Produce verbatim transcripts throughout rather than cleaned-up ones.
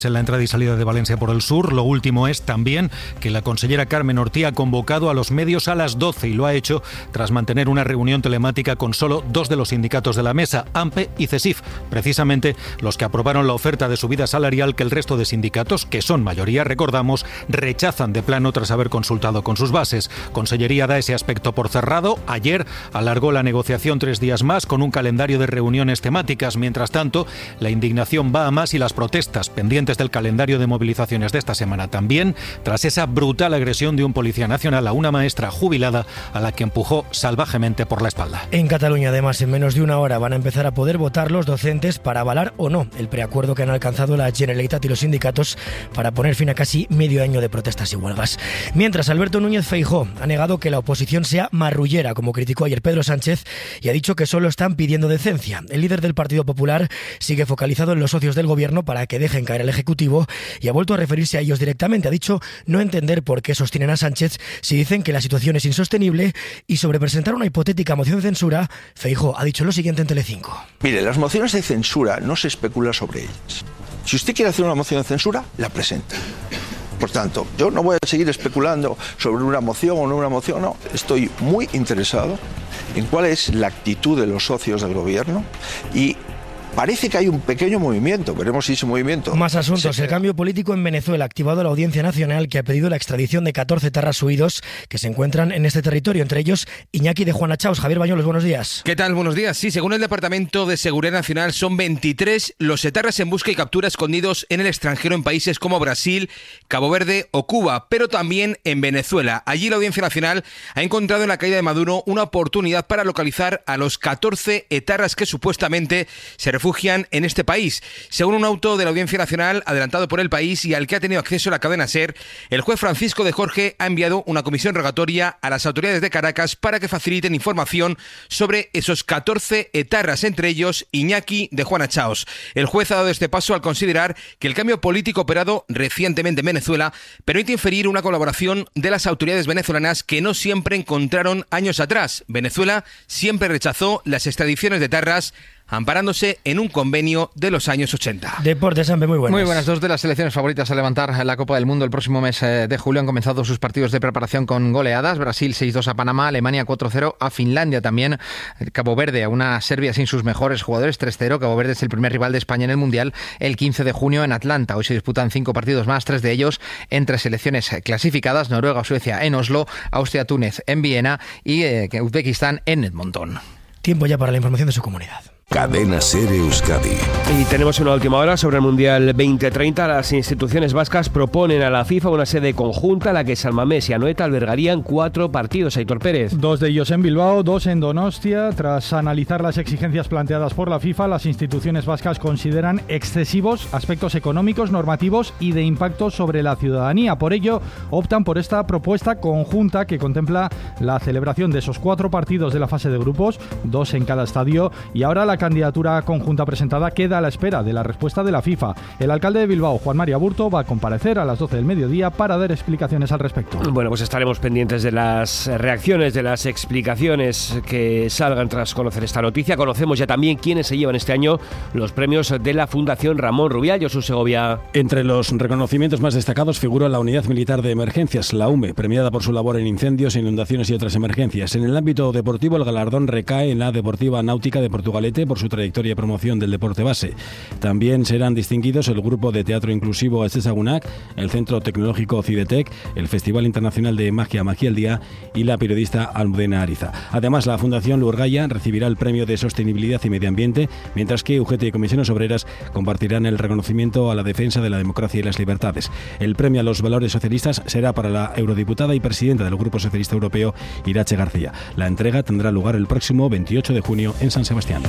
En la entrada y salida de Valencia por el sur. Lo último es también que la consellera Carmen Ortí ha convocado a los medios a las doce y lo ha hecho tras mantener una reunión telemática con solo dos de los sindicatos de la mesa, AMPE y CESIF, precisamente los que aprobaron la oferta de subida salarial que el resto de sindicatos, que son mayoría, recordamos, rechazan de plano tras haber consultado con sus bases. Consellería da ese aspecto por cerrado. Ayer alargó la negociación tres días más con un calendario de reuniones temáticas. Mientras tanto, la indignación va a más y las protestas pendientes del calendario de movilizaciones de esta semana también, tras esa brutal agresión de un policía nacional a una maestra jubilada a la que empujó salvajemente por la espalda. En Cataluña, además, en menos de una hora van a empezar a poder votar los docentes para avalar o no el preacuerdo que han alcanzado la Generalitat y los sindicatos para poner fin a casi medio año de protestas y huelgas. Mientras, Alberto Núñez Feijóo ha negado que la oposición sea marrullera, como criticó ayer Pedro Sánchez, y ha dicho que solo están pidiendo decencia. El líder del Partido Popular sigue focalizado en los socios del gobierno para que dejen caer el Ejecutivo y ha vuelto a referirse a ellos directamente. Ha dicho no entender por qué sostienen a Sánchez si dicen que la situación es insostenible, y sobre presentar una hipotética moción de censura, Feijóo ha dicho lo siguiente en Telecinco. Mire, las mociones de censura no se especula sobre ellas. Si usted quiere hacer una moción de censura, la presenta. Por tanto, yo no voy a seguir especulando sobre una moción o no una moción, no. Estoy muy interesado en cuál es la actitud de los socios del gobierno y parece que hay un pequeño movimiento, veremos si ese movimiento... Más asuntos. Se... El cambio político en Venezuela ha activado la Audiencia Nacional, que ha pedido la extradición de catorce etarras huidos que se encuentran en este territorio, entre ellos Iñaki de Juanachaos. Javier Bañuelos, buenos días. ¿Qué tal? Buenos días. Sí, según el Departamento de Seguridad Nacional, son veintitrés los etarras en busca y captura escondidos en el extranjero en países como Brasil, Cabo Verde o Cuba, pero también en Venezuela. Allí la Audiencia Nacional ha encontrado en la caída de Maduro una oportunidad para localizar a los catorce etarras que supuestamente se refugian en este país. Según un auto de la Audiencia Nacional adelantado por El País y al que ha tenido acceso la cadena SER, el juez Francisco de Jorge ha enviado una comisión rogatoria a las autoridades de Caracas para que faciliten información sobre esos catorce etarras, entre ellos Iñaki de Juanachaos. El juez ha dado este paso al considerar que el cambio político operado recientemente en Venezuela permite inferir una colaboración de las autoridades venezolanas que no siempre encontraron años atrás. Venezuela siempre rechazó las extradiciones de etarras, amparándose en un convenio de los años ochenta. Deportes, Ambe, muy buenas. Muy buenas. Dos de las selecciones favoritas a levantar la Copa del Mundo el próximo mes de julio han comenzado sus partidos de preparación con goleadas. Brasil seis dos a Panamá, Alemania cuatro cero a Finlandia también, Cabo Verde a una Serbia sin sus mejores jugadores tres cero. Cabo Verde es el primer rival de España en el Mundial el quince de junio en Atlanta. Hoy se disputan cinco partidos más, tres de ellos entre selecciones clasificadas: Noruega o Suecia en Oslo, Austria-Túnez en Viena y eh, Uzbekistán en Edmonton. Tiempo ya para la información de su comunidad. Cadena SER Euskadi. Y tenemos una última hora sobre el Mundial veinte treinta. Las instituciones vascas proponen a la FIFA una sede conjunta en la que San Mamés y Anoeta albergarían cuatro partidos. Aitor Pérez. Dos de ellos en Bilbao, dos en Donostia. Tras analizar las exigencias planteadas por la FIFA, las instituciones vascas consideran excesivos aspectos económicos, normativos y de impacto sobre la ciudadanía. Por ello, optan por esta propuesta conjunta que contempla la celebración de esos cuatro partidos de la fase de grupos, dos en cada estadio, y ahora la candidatura conjunta presentada queda a la espera de la respuesta de la FIFA. El alcalde de Bilbao, Juan Mari Aburto, va a comparecer a las doce del mediodía para dar explicaciones al respecto. Bueno, pues estaremos pendientes de las reacciones, de las explicaciones que salgan tras conocer esta noticia. Conocemos ya también quiénes se llevan este año los premios de la Fundación Ramón Rubial. Josu Segovia. Entre los reconocimientos más destacados figura la Unidad Militar de Emergencias, la U M E, premiada por su labor en incendios, inundaciones y otras emergencias. En el ámbito deportivo, el galardón recae en la Deportiva Náutica de Portugalete por su trayectoria y promoción del deporte base. También serán distinguidos el Grupo de Teatro Inclusivo Estesagunac, el Centro Tecnológico Cidetec, el Festival Internacional de Magia Magia el Día y la periodista Almudena Ariza. Además, la Fundación Lurgaya recibirá el Premio de Sostenibilidad y Medio Ambiente, mientras que U G T y Comisiones Obreras compartirán el reconocimiento a la defensa de la democracia y las libertades. El premio a los valores socialistas será para la eurodiputada y presidenta del Grupo Socialista Europeo, Irache García. La entrega tendrá lugar el próximo veintiocho de junio en San Sebastián.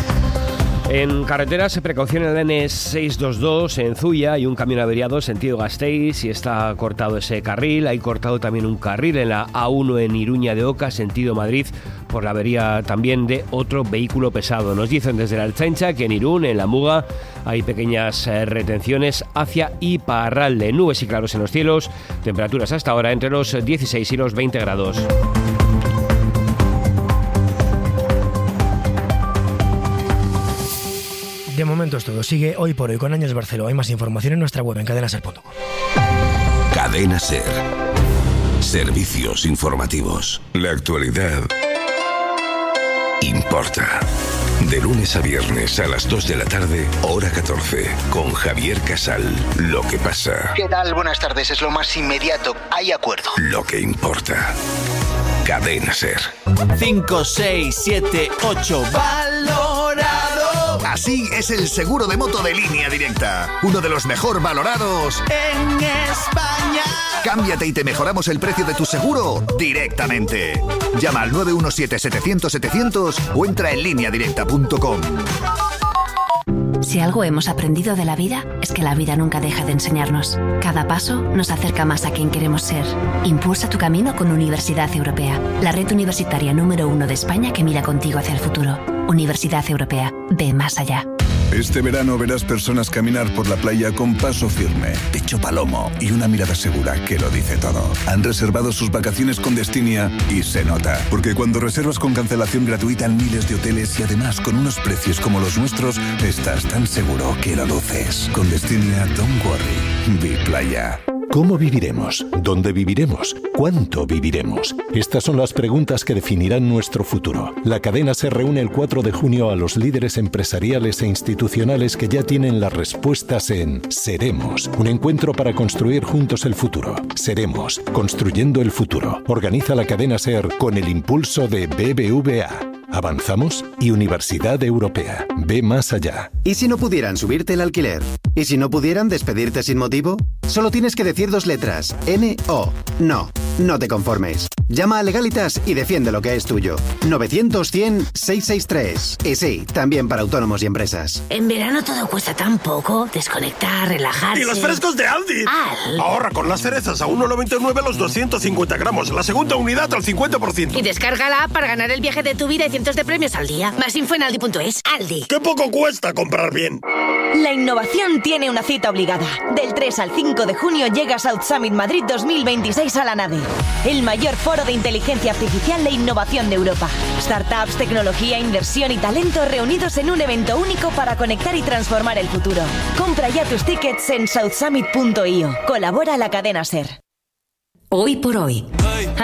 En carreteras, precaución en el N seiscientos veintidós en Zuya, hay un camión averiado sentido Gasteiz y está cortado ese carril. Hay cortado también un carril en la A uno en Iruña de Oca, sentido Madrid, por la avería también de otro vehículo pesado. Nos dicen desde la Ertzaintza que en Irún, en la Muga, hay pequeñas retenciones hacia Iparralde. Nubes y claros en los cielos, temperaturas hasta ahora entre los dieciséis y los veinte grados. De momento momento es todo. Sigue Hoy por Hoy con Ángels Barceló. Hay más información en nuestra web en cadena ser punto com. Cadena Ser. Servicios informativos. La actualidad importa. De lunes a viernes a las dos de la tarde, hora catorce, con Javier Casal. Lo que pasa. ¿Qué tal? Buenas tardes. Es lo más inmediato. Hay acuerdo. Lo que importa. Cadena Ser. cinco, seis, siete, ocho. Valorado. Así es el seguro de moto de Línea Directa. Uno de los mejor valorados en España. Cámbiate y te mejoramos el precio de tu seguro directamente. Llama al nueve uno siete, setecientos, setecientos o entra en línea directa punto com. Si algo hemos aprendido de la vida, es que la vida nunca deja de enseñarnos. Cada paso nos acerca más a quien queremos ser. Impulsa tu camino con Universidad Europea, la red universitaria número uno de España que mira contigo hacia el futuro. Universidad Europea, ve más allá. Este verano verás personas caminar por la playa con paso firme, pecho palomo y una mirada segura que lo dice todo. Han reservado sus vacaciones con Destinia y se nota, porque cuando reservas con cancelación gratuita en miles de hoteles y además con unos precios como los nuestros, estás tan seguro que lo luces. Con Destinia, don't worry, vi playa. ¿Cómo viviremos? ¿Dónde viviremos? ¿Cuánto viviremos? Estas son las preguntas que definirán nuestro futuro. La cadena se reúne el cuatro de junio a los líderes empresariales e institucionales que ya tienen las respuestas en Seremos, un encuentro para construir juntos el futuro. Seremos, construyendo el futuro. Organiza la cadena SER con el impulso de B B V A. ¿Avanzamos? Y Universidad Europea. Ve más allá. ¿Y si no pudieran subirte el alquiler? ¿Y si no pudieran despedirte sin motivo? Solo tienes que decir dos letras. N O. No. No te conformes. Llama a Legalitas y defiende lo que es tuyo. novecientos, cien, seiscientos sesenta y tres. Y sí, también para autónomos y empresas. En verano todo cuesta tan poco. Desconectar, relajarse. ¡Y los frescos de Aldi! Aldi. Ahorra con las cerezas a uno noventa y nueve los doscientos cincuenta gramos. La segunda unidad al cincuenta por ciento. Y descarga la app para ganar el viaje de tu vida y cientos de premios al día. Más info en aldi punto es. Aldi. ¡Qué poco cuesta comprar bien! La innovación tiene una cita obligada. Del tres al cinco de junio llega South Summit Madrid dos mil veintiséis a la nave. El mayor foro de inteligencia artificial e innovación de Europa. Startups, tecnología, inversión y talento reunidos en un evento único para conectar y transformar el futuro. Compra ya tus tickets en south summit punto io. Colabora la cadena SER. Hoy por hoy.